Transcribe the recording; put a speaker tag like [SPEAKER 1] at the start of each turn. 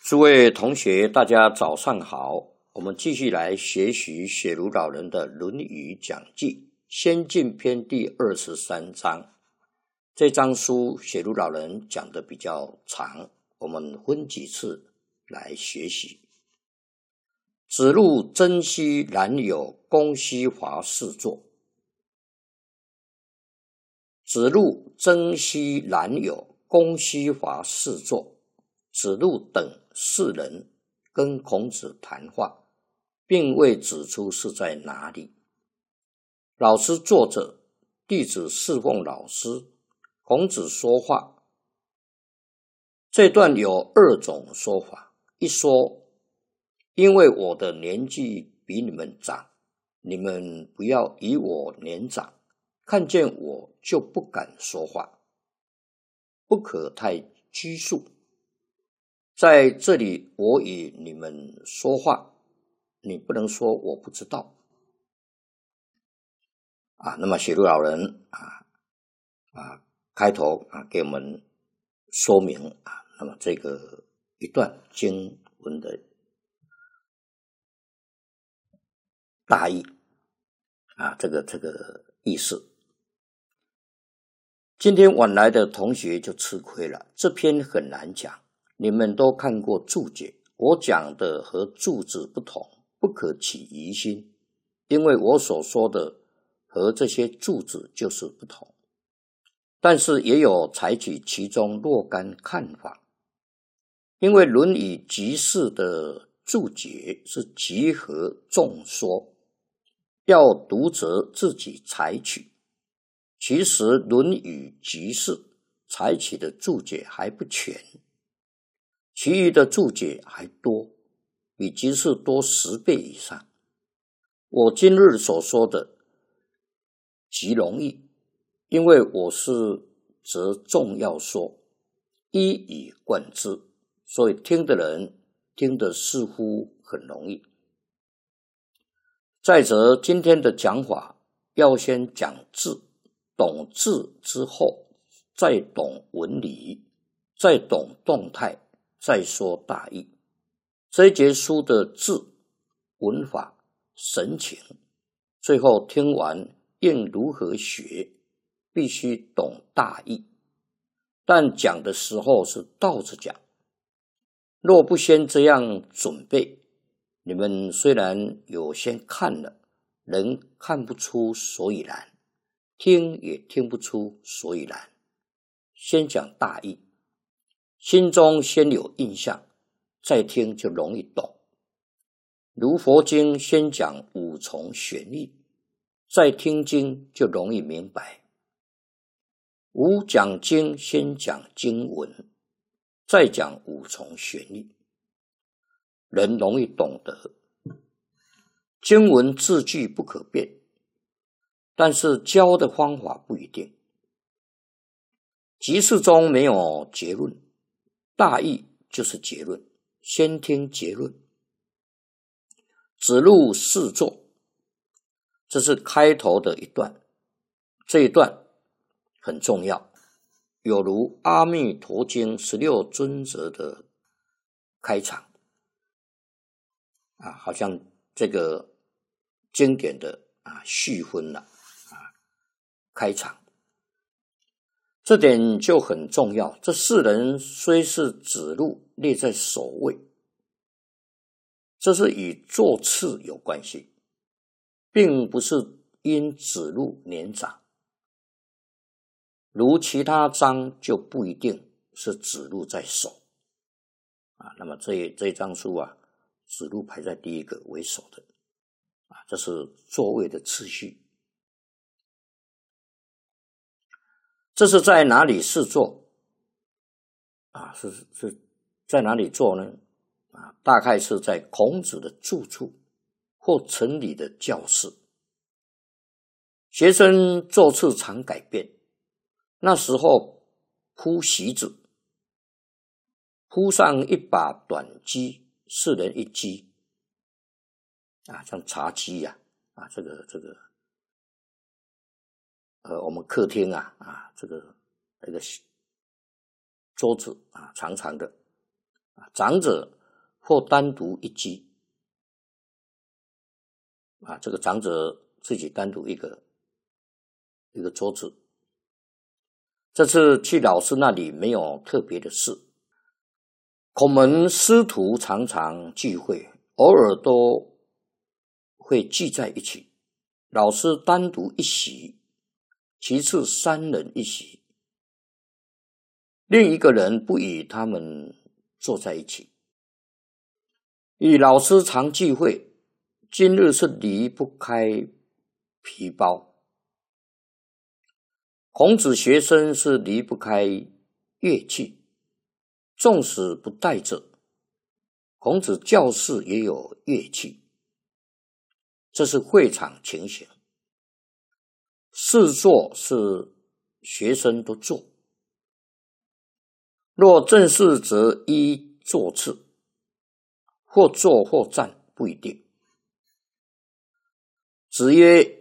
[SPEAKER 1] 诸位同学，大家早上好。我们继续来学习雪茹老人的《论语讲记》先进篇第23章。这章书雪茹老人讲的比较长，我们分几次来学习。子路征西南有公西华四座。子路征西南有公西华四座。子路等4人跟孔子谈话，并未指出是在哪里。老师坐着，弟子侍奉老师，孔子说话。这段有2种说法。一说，因为我的年纪比你们长，你们不要以我年长，看见我就不敢说话，不可太拘束。在这里我与你们说话，你不能说我不知道。那么雪茹老人开头给我们说明那么这个一段经文的大意这个意思。今天晚来的同学就吃亏了，这篇很难讲。你们都看过注解，我讲的和注子不同，不可起疑心，因为我所说的和这些注子就是不同。但是也有采取其中若干看法，因为《论语集释》的注解是集合众说，要读者自己采取。其实《论语集释》采取的注解还不全，其余的注解还多，比集释多10倍以上。我今日所说的极容易，因为我是择重要说，一以贯之，所以听的人听得似乎很容易。再者，今天的讲法要先讲字，懂字之后，再懂文理，再懂动态，再说大意。这一节书的字、文法、神情，最后听完应如何学，必须懂大意。但讲的时候是倒着讲，若不先这样准备，你们虽然有先看了，仍看不出所以然，听也听不出所以然。先讲大意，心中先有印象，再听就容易懂。如佛经先讲5重玄义，再听经就容易明白。无讲经先讲经文，再讲5重玄义，人容易懂得。经文字句不可变，但是教的方法不一定。集释中没有结论，大意就是结论，先听结论。子路四座，这是开头的一段，这一段很重要，有如阿弥陀经16尊者的开场好像这个经典的续分了开场，这点就很重要。这4人虽是子路列在首位，这是与座次有关系，并不是因子路年长。如其他章就不一定是子路在首那么这章书子路排在第1个为首的这是座位的次序。这是在哪里试坐是在哪里坐呢大概是在孔子的住处或城里的教室。学生座次常改变，那时候铺席子，铺上一把短机，4人1机像茶几这个我们客厅这个桌子长长的长者或单独一机。这个长者自己单独一个桌子。这次去老师那里没有特别的事，孔门师徒常常聚会，偶尔都会聚在一起。老师单独一席，其次3人一席，另一个人不与他们坐在一起。与老师常聚会，今日是离不开皮包。孔子学生是离不开乐器，纵使不带着，孔子教室也有乐器。这是会场情形。事做是学生都做，若正事则依座次，或坐或站不一定。子曰：